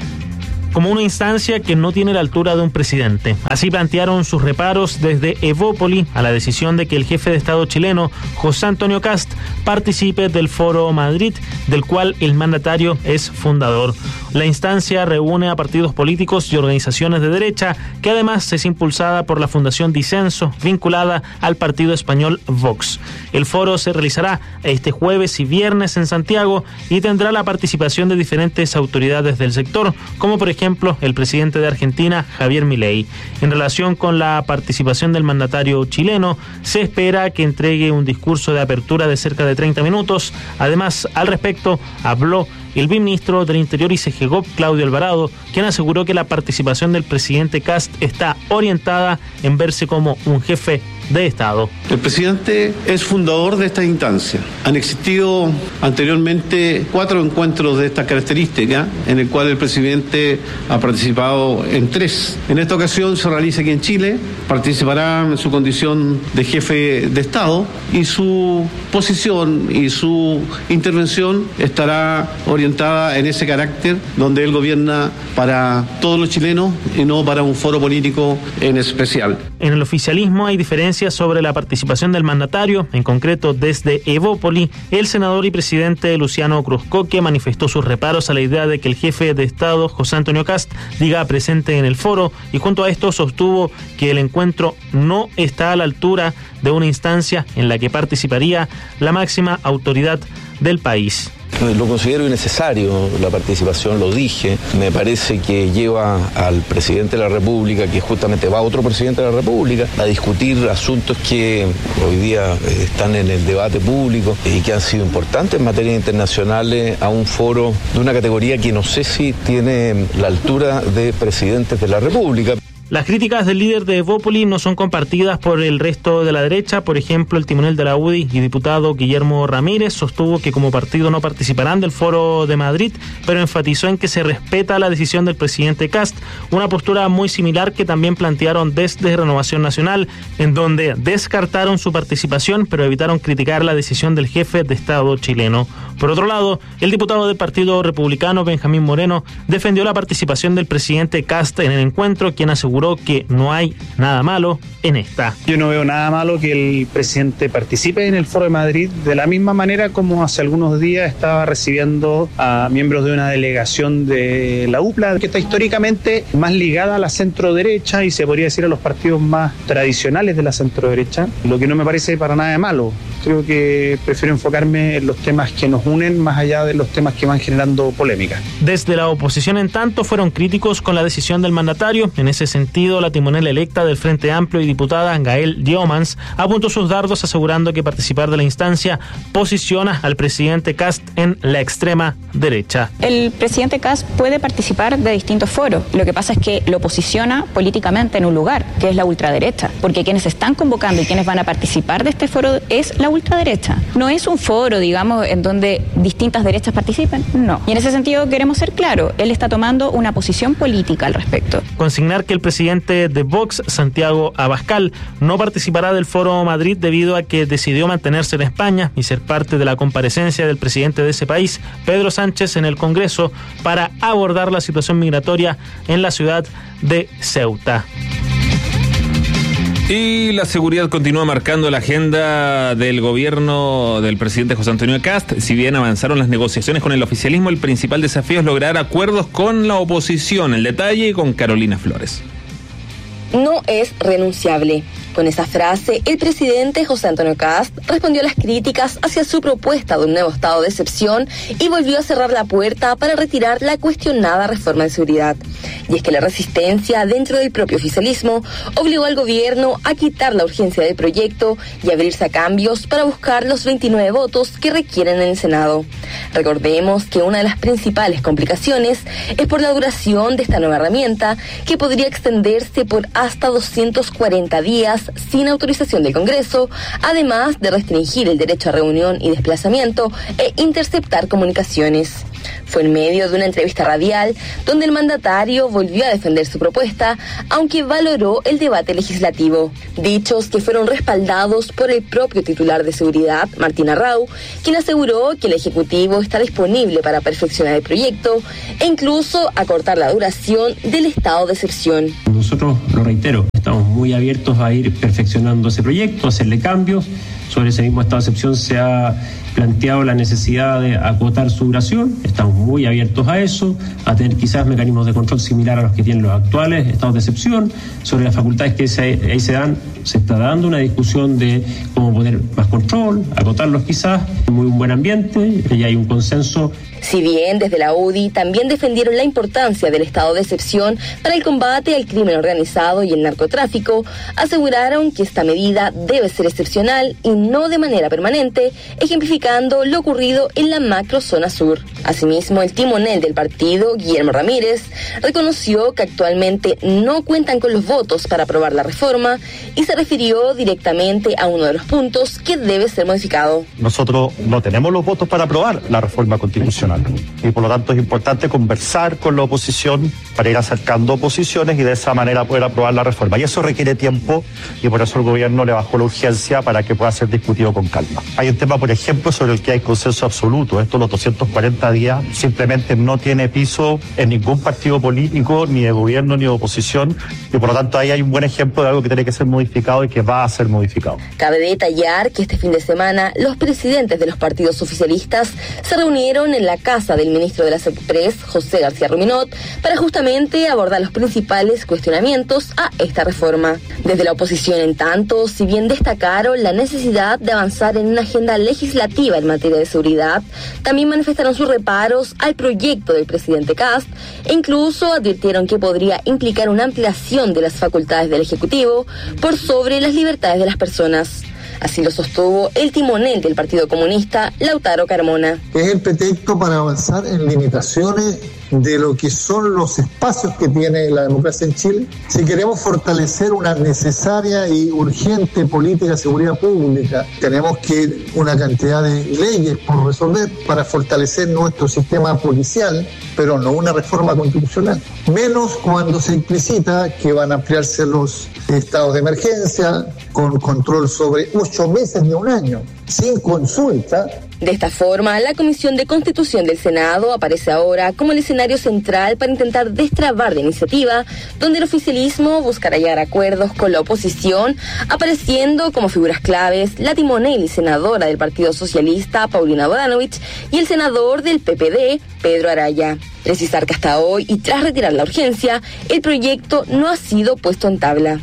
Como una instancia que no tiene la altura de un presidente. Así plantearon sus reparos desde Evópoli a la decisión de que el jefe de Estado chileno, José Antonio Kast, participe del Foro Madrid, del cual el mandatario es fundador. La instancia reúne a partidos políticos y organizaciones de derecha, que además es impulsada por la Fundación Disenso, vinculada al partido español Vox. El foro se realizará este jueves y viernes en Santiago y tendrá la participación de diferentes autoridades del sector, como por ejemplo el presidente de Argentina, Javier Milei. En relación con la participación del mandatario chileno, se espera que entregue un discurso de apertura de cerca de 30 minutos. Además, al respecto, habló el viceministro del Interior y CEGEGOP, Claudio Alvarado, quien aseguró que la participación del presidente Kast está orientada en verse como un jefe de Estado. El presidente es fundador de esta instancia. Han existido anteriormente 4 encuentros de esta característica, en el cual el presidente ha participado en 3. En esta ocasión se realiza aquí en Chile, participará en su condición de jefe de Estado y su posición y su intervención estará orientada en ese carácter donde él gobierna para todos los chilenos y no para un foro político en especial. En el oficialismo hay diferencias sobre la participación del mandatario. En concreto, desde Evópoli, el senador y presidente Luciano Cruzcoque manifestó sus reparos a la idea de que el jefe de Estado, José Antonio Kast, diga presente en el foro, y junto a esto sostuvo que el encuentro no está a la altura de una instancia en la que participaría la máxima autoridad del país. Lo considero innecesario, la participación, lo dije. Me parece que lleva al presidente de la República, que justamente va a otro presidente de la República, a discutir asuntos que hoy día están en el debate público y que han sido importantes en materia internacionales, a un foro de una categoría que no sé si tiene la altura de presidentes de la República. Las críticas del líder de Evópoli no son compartidas por el resto de la derecha. Por ejemplo, el timonel de la UDI y diputado Guillermo Ramírez sostuvo que como partido no participarán del Foro de Madrid, pero enfatizó en que se respeta la decisión del presidente Kast, una postura muy similar que también plantearon desde Renovación Nacional, en donde descartaron su participación, pero evitaron criticar la decisión del jefe de Estado chileno. Por otro lado, el diputado del Partido Republicano, Benjamín Moreno, defendió la participación del presidente Kast en el encuentro, quien aseguró que no hay nada malo en esta. Yo no veo nada malo que el presidente participe en el Foro de Madrid, de la misma manera como hace algunos días estaba recibiendo a miembros de una delegación de la UPLA, que está históricamente más ligada a la centro derecha y se podría decir a los partidos más tradicionales de la centro derecha, lo que no me parece para nada de malo. Creo que prefiero enfocarme en los temas que nos unen más allá de los temas que van generando polémica. Desde la oposición, en tanto, fueron críticos con la decisión del mandatario. En ese sentido, la timonel electa del Frente Amplio y diputada Gael Diomans apuntó sus dardos asegurando que participar de la instancia posiciona al presidente Kast en la extrema derecha. El presidente Kast puede participar de distintos foros. Lo que pasa es que lo posiciona políticamente en un lugar, que es la ultraderecha, porque quienes están convocando y quienes van a participar de este foro es la ultraderecha. No es un foro, digamos, en donde distintas derechas participen, no. Y en ese sentido queremos ser claros, él está tomando una posición política al respecto. Consignar que el presidente de Vox, Santiago Abascal, no participará del Foro Madrid debido a que decidió mantenerse en España y ser parte de la comparecencia del presidente de ese país, Pedro Sánchez, en el Congreso para abordar la situación migratoria en la ciudad de Ceuta. Y la seguridad continúa marcando la agenda del gobierno del presidente José Antonio Kast. Si bien avanzaron las negociaciones con el oficialismo, el principal desafío es lograr acuerdos con la oposición. El detalle con Carolina Flores. No es renunciable. Con esa frase, el presidente José Antonio Kast respondió a las críticas hacia su propuesta de un nuevo estado de excepción y volvió a cerrar la puerta para retirar la cuestionada reforma de seguridad. Y es que la resistencia dentro del propio oficialismo obligó al gobierno a quitar la urgencia del proyecto y abrirse a cambios para buscar los 29 votos que requieren en el Senado. Recordemos que una de las principales complicaciones es por la duración de esta nueva herramienta, que podría extenderse por hasta 240 días sin autorización del Congreso, además de restringir el derecho a reunión y desplazamiento e interceptar comunicaciones. Fue en medio de una entrevista radial donde el mandatario volvió a defender su propuesta, aunque valoró el debate legislativo. Dichos que fueron respaldados por el propio titular de Seguridad, Martín Arrau, quien aseguró que el Ejecutivo está disponible para perfeccionar el proyecto e incluso acortar la duración del estado de excepción. Nosotros, lo reitero, estamos muy abiertos a ir perfeccionando ese proyecto, a hacerle cambios. Sobre ese mismo estado de excepción se ha planteado la necesidad de acotar su duración. Estamos muy abiertos a eso, a tener quizás mecanismos de control similar a los que tienen los actuales estados de excepción. Sobre las facultades que ahí se dan, se está dando una discusión de cómo poner más control, acotarlos quizás. Muy un buen ambiente, ya hay un consenso. Si bien desde la UDI también defendieron la importancia del estado de excepción para el combate al crimen organizado y el narcotráfico, aseguraron que esta medida debe ser excepcional y no de manera permanente, ejemplificando lo ocurrido en la macrozona sur. Asimismo, el timonel del partido, Guillermo Ramírez, reconoció que actualmente no cuentan con los votos para aprobar la reforma y se refirió directamente a uno de los puntos que debe ser modificado. Nosotros no tenemos los votos para aprobar la reforma constitucional. Y por lo tanto es importante conversar con la oposición para ir acercando posiciones y de esa manera poder aprobar la reforma. Y eso requiere tiempo y por eso el gobierno le bajó la urgencia para que pueda ser discutido con calma. Hay un tema, por ejemplo, sobre el que hay consenso absoluto. Esto, los 240 días, simplemente no tiene piso en ningún partido político, ni de gobierno ni de oposición. Y por lo tanto ahí hay un buen ejemplo de algo que tiene que ser modificado y que va a ser modificado. Cabe detallar que este fin de semana los presidentes de los partidos oficialistas se reunieron en la casa del ministro de la SECPRES, José García Ruminot, para justamente abordar los principales cuestionamientos a esta reforma. Desde la oposición, en tanto, si bien destacaron la necesidad de avanzar en una agenda legislativa en materia de seguridad, también manifestaron sus reparos al proyecto del presidente Kast e incluso advirtieron que podría implicar una ampliación de las facultades del Ejecutivo por sobre las libertades de las personas. Así lo sostuvo el timonel del Partido Comunista, Lautaro Carmona. Es el pretexto para avanzar en limitaciones de lo que son los espacios que tiene la democracia en Chile. Si queremos fortalecer una necesaria y urgente política de seguridad pública, tenemos que una cantidad de leyes por resolver para fortalecer nuestro sistema policial, pero no una reforma constitucional. Menos cuando se implicita que van a ampliarse los estados de emergencia con control sobre 8 meses de un año, sin consulta. De esta forma, la Comisión de Constitución del Senado aparece ahora como el escenario central para intentar destrabar la iniciativa, donde el oficialismo buscará llegar a acuerdos con la oposición, apareciendo como figuras claves la timonel y senadora del Partido Socialista, Paulina Bodanovich, y el senador del PPD, Pedro Araya. Precisar que hasta hoy, y tras retirar la urgencia, el proyecto no ha sido puesto en tabla.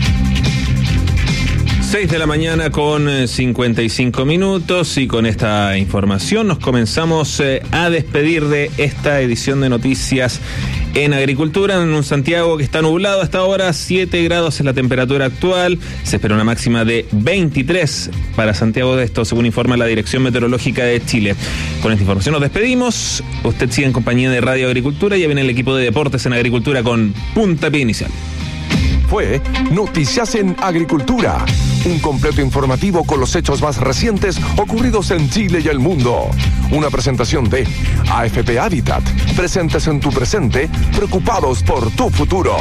6 de la mañana con 55 minutos y con esta información nos comenzamos a despedir de esta edición de Noticias en Agricultura, en un Santiago que está nublado hasta ahora, 7 grados es la temperatura actual, se espera una máxima de 23 para Santiago de esto, según informa la Dirección Meteorológica de Chile. Con esta información nos despedimos, usted sigue en compañía de Radio Agricultura, ya viene el equipo de deportes en Agricultura con Puntapié Inicial. Fue Noticias en Agricultura, un completo informativo con los hechos más recientes ocurridos en Chile y el mundo. Una presentación de AFP Habitat, presentes en tu presente, preocupados por tu futuro.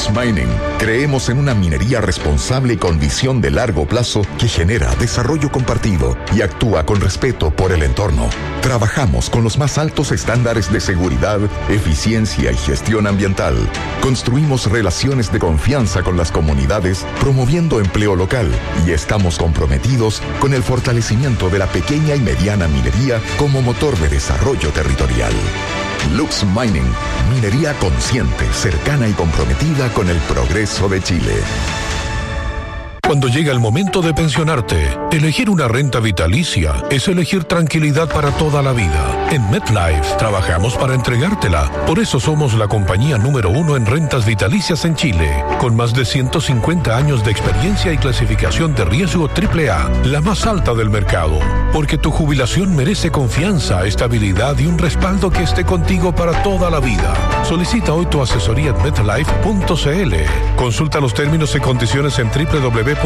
Lux Mining. Creemos en una minería responsable y con visión de largo plazo que genera desarrollo compartido y actúa con respeto por el entorno. Trabajamos con los más altos estándares de seguridad, eficiencia y gestión ambiental. Construimos relaciones de confianza con las comunidades, promoviendo empleo local, y estamos comprometidos con el fortalecimiento de la pequeña y mediana minería como motor de desarrollo territorial. Lux Mining, minería consciente, cercana y comprometida con el progreso de Chile. Cuando llega el momento de pensionarte, elegir una renta vitalicia es elegir tranquilidad para toda la vida. En MetLife trabajamos para entregártela. Por eso somos la compañía número 1 en rentas vitalicias en Chile, con más de 150 años de experiencia y clasificación de riesgo AAA, la más alta del mercado. Porque tu jubilación merece confianza, estabilidad y un respaldo que esté contigo para toda la vida. Solicita hoy tu asesoría en MetLife.cl. Consulta los términos y condiciones en www.metlife.cl.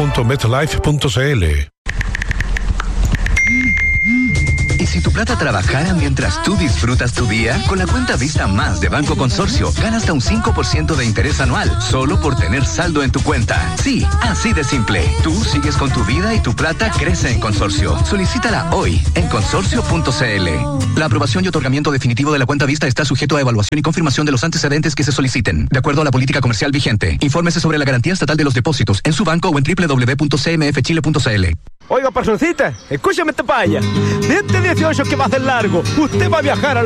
¿Y si tu plata trabajara mientras tú disfrutas tu día? Con la cuenta Vista Más de Banco Consorcio, gana hasta un 5% de interés anual, solo por tener saldo en tu cuenta. Sí, así de simple. Tú sigues con tu vida y tu plata crece en Consorcio. Solicítala hoy en consorcio.cl. La aprobación y otorgamiento definitivo de la cuenta Vista está sujeto a evaluación y confirmación de los antecedentes que se soliciten, de acuerdo a la política comercial vigente. Infórmese sobre la garantía estatal de los depósitos en su banco o en www.cmfchile.cl. Oiga, personcita, escúchame esta paya. De este 18 que va a ser largo, usted va a viajar a